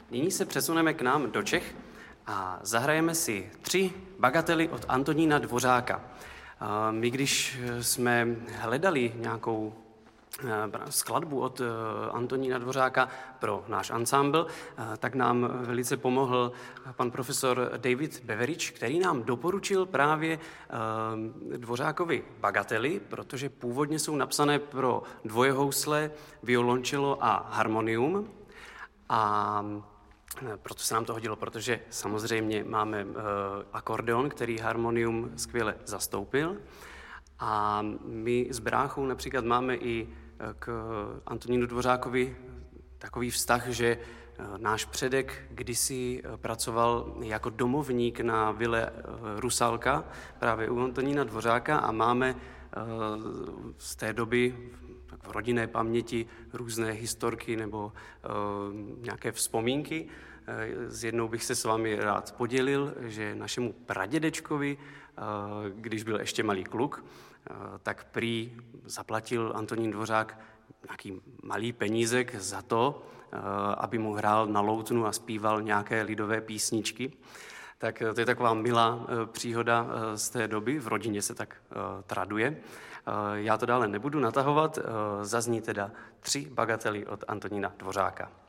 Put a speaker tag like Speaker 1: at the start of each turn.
Speaker 1: Nyní se přesuneme k nám do Čech a zahrajeme si 3 bagately od Antonína Dvořáka. My, když jsme hledali nějakou skladbu od Antonína Dvořáka pro náš ansámbl, tak nám velice pomohl pan profesor David Beveridge, který nám doporučil právě Dvořákovy bagately, protože původně jsou napsané pro dvojehousle, violoncello a harmonium. A proto se nám to hodilo, protože samozřejmě máme akordeon, který harmonium skvěle zastoupil. A my s bráchou například máme i k Antonínu Dvořákovi takový vztah, že náš předek kdysi pracoval jako domovník na vile Rusálka, právě u Antonína Dvořáka, a máme z té doby v rodinné paměti různé historky nebo nějaké vzpomínky. S jednou bych se s vámi rád podělil, že našemu pradědečkovi, když byl ještě malý kluk, tak prý zaplatil Antonín Dvořák nějaký malý penízek za to, aby mu hrál na loutnu a zpíval nějaké lidové písničky. Tak to je taková milá příhoda z té doby, v rodině se tak traduje. Já to dále nebudu natahovat, zazní teda 3 bagately od Antonína Dvořáka.